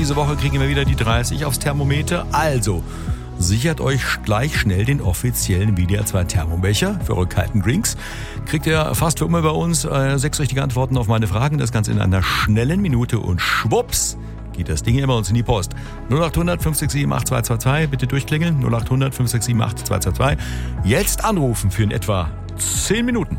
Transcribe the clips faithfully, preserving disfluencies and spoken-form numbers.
Diese Woche kriegen wir wieder die dreißig aufs Thermometer. Also, sichert euch gleich schnell den offiziellen W D R zwei Thermobecher für eure kalten Drinks. Kriegt ihr fast für immer bei uns äh, sechs richtige Antworten auf meine Fragen. Das Ganze in einer schnellen Minute und schwupps geht das Ding immer uns in die Post. null acht hundert fünf sechs sieben acht zwei zwei zwei, bitte durchklingeln. null acht hundert fünf sechs sieben acht zwei zwei zwei. Jetzt anrufen für in etwa zehn Minuten.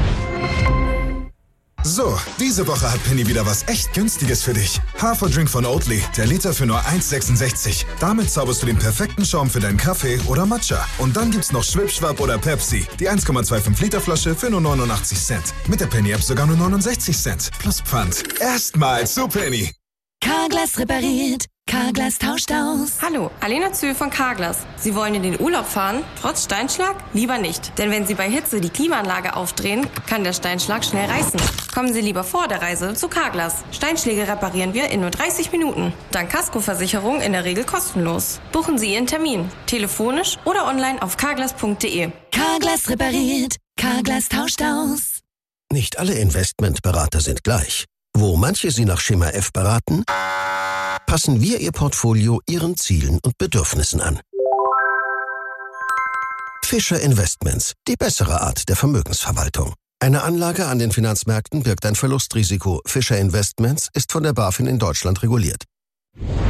So, diese Woche hat Penny wieder was echt Günstiges für dich. Haferdrink von Oatly, der Liter für nur eins sechsundsechzig. Damit zauberst du den perfekten Schaum für deinen Kaffee oder Matcha. Und dann gibt's noch Schwipschwapp oder Pepsi, die eins Komma fünfundzwanzig Liter Flasche für nur neunundachtzig Cent. Mit der Penny-App sogar nur neunundsechzig Cent. Plus Pfand. Erstmal zu Penny. Carglass repariert. Carglass tauscht aus. Hallo, Alena Zühl von Carglass. Sie wollen in den Urlaub fahren, trotz Steinschlag? Lieber nicht. Denn wenn Sie bei Hitze die Klimaanlage aufdrehen, kann der Steinschlag schnell reißen. Kommen Sie lieber vor der Reise zu Carglass. Steinschläge reparieren wir in nur dreißig Minuten. Dank Kaskoversicherung in der Regel kostenlos. Buchen Sie Ihren Termin. Telefonisch oder online auf carglass punkt de. Carglass repariert. Carglass tauscht aus. Nicht alle Investmentberater sind gleich. Wo manche Sie nach Schema F beraten, passen wir Ihr Portfolio Ihren Zielen und Bedürfnissen an. Fischer Investments, die bessere Art der Vermögensverwaltung. Eine Anlage an den Finanzmärkten birgt ein Verlustrisiko. Fischer Investments ist von der BaFin in Deutschland reguliert.